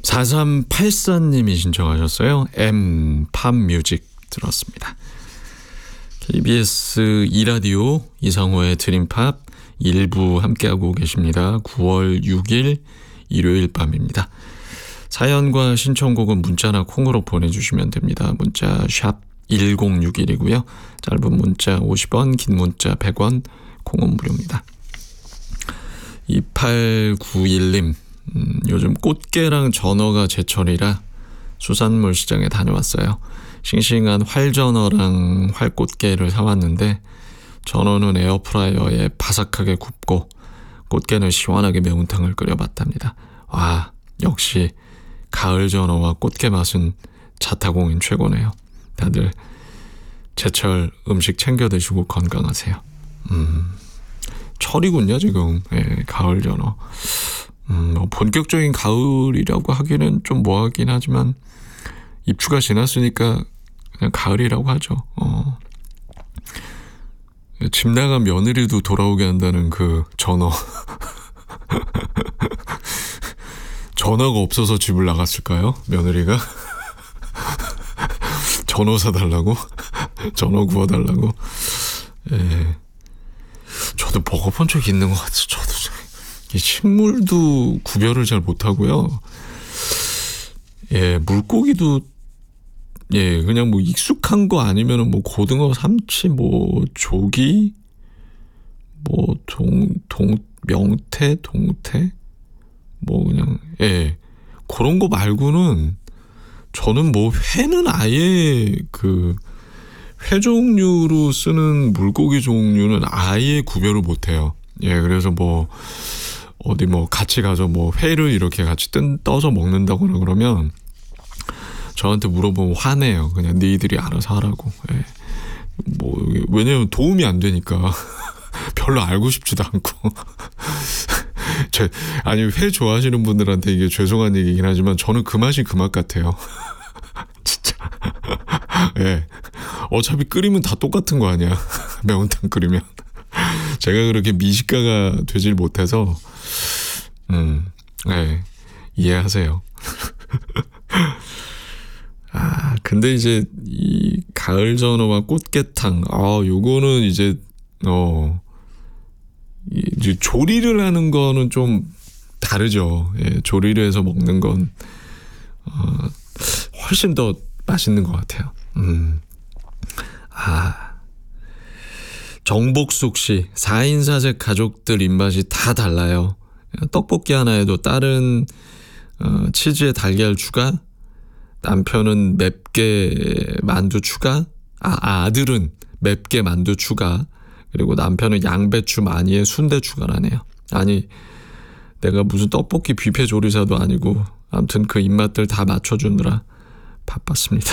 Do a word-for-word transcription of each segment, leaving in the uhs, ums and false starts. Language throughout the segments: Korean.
사삼팔사님이 신청하셨어요. M 팝뮤직 들었습니다. 케이비에스 이 라디오 이상호의 드림팝 일부 함께하고 계십니다. 구월 육일 일요일 밤입니다. 사연과 신청곡은 문자나 콩으로 보내주시면 됩니다. 문자 샵 일공육일이고요. 짧은 문자 오십 원, 긴 문자 백 원, 콩은 무료입니다. 이팔구일님 음, 요즘 꽃게랑 전어가 제철이라 수산물 시장에 다녀왔어요. 싱싱한 활전어랑 활꽃게를 사왔는데 전어는 에어프라이어에 바삭하게 굽고 꽃게는 시원하게 매운탕을 끓여봤답니다. 와, 역시 가을 전어와 꽃게 맛은 자타공인 최고네요. 다들 제철 음식 챙겨 드시고 건강하세요. 음, 철이군요 지금. 예, 가을 전어. 음, 뭐 본격적인 가을이라고 하기는 좀 뭐하긴 하지만 입추가 지났으니까 그냥 가을이라고 하죠. 어. 집 나간 며느리도 돌아오게 한다는 그 전어. 전어가 없어서 집을 나갔을까요? 며느리가? 전어 사달라고? 전어 구워달라고? 예. 저도 먹어본 적이 있는 것 같아요. 저도 이 식물도 구별을 잘 못하고요. 예, 물고기도 예, 그냥 뭐 익숙한 거 아니면은 뭐 고등어, 삼치, 뭐 조기, 뭐 동, 동, 명태, 동태, 뭐 그냥 예, 그런 거 말고는 저는 뭐 회는 아예 그 회 종류로 쓰는 물고기 종류는 아예 구별을 못해요. 예, 그래서 뭐 어디 뭐 같이 가서 뭐 회를 이렇게 같이 뜬, 떠서 먹는다거나 그러면 저한테 물어보면 화내요. 그냥 너희들이 알아서 하라고. 예. 뭐 왜냐면 도움이 안 되니까 별로 알고 싶지도 않고. 제, 아니 회 좋아하시는 분들한테 이게 죄송한 얘기긴 하지만 저는 그 맛이 그 맛 같아요. 진짜. 예. 어차피 끓이면 다 똑같은 거 아니야. 매운탕 끓이면. 제가 그렇게 미식가가 되질 못해서 음, 예, 이해하세요. 아, 근데 이제 이 가을 전어와 꽃게탕, 아, 요거는 이제 어, 이제 조리를 하는 거는 좀 다르죠. 예, 조리를 해서 먹는 건 어, 훨씬 더 맛있는 것 같아요. 음, 아. 정복숙 씨, 사 인 사색 가족들 입맛이 다 달라요. 떡볶이 하나에도 딸은 어, 치즈에 달걀 추가, 남편은 맵게 만두 추가, 아, 아 아들은 맵게 만두 추가, 그리고 남편은 양배추 마니에 순대 추가라네요. 아니, 내가 무슨 떡볶이 뷔페 조리사도 아니고 아무튼 그 입맛들 다 맞춰주느라 바빴습니다.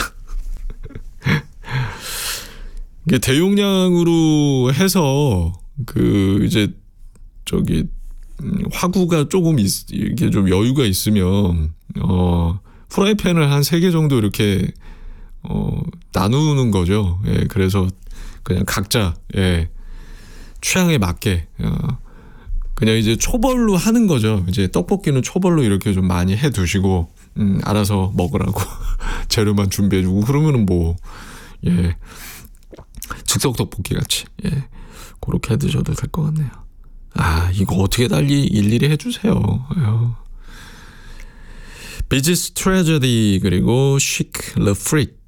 이게 대용량으로 해서 그 이제 저기 화구가 조금 있, 이게 좀 여유가 있으면 어 프라이팬을 한 세 개 정도 이렇게 어 나누는 거죠. 예, 그래서 그냥 각자 예 취향에 맞게 어 그냥 이제 초벌로 하는 거죠. 이제 떡볶이는 초벌로 이렇게 좀 많이 해 두시고 음 알아서 먹으라고 재료만 준비해 주고 그러면은 뭐 예. 즉석 떡볶이 같이 예 그렇게 해 드셔도 될 것 같네요. 아, 이거 어떻게 달리 일일이 해주세요. 비지스 트레저디 그리고 Chic Le Freak